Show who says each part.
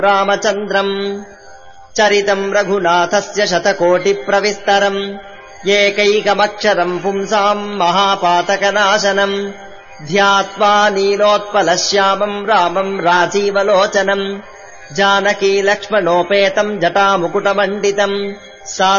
Speaker 1: रामचन्द्रम् चरितम् रघुनाथस्य शतकोटिप्रविस्तरम् एकैकमक्षरम् पुंसाम् महापातकनाशनम् ध्यात्वा नीलोत्पलश्यामम् रामम् राजीवलोचनम् जानकी लक्ष्मणोपेतम् जटामुकुटमण्डितम् सा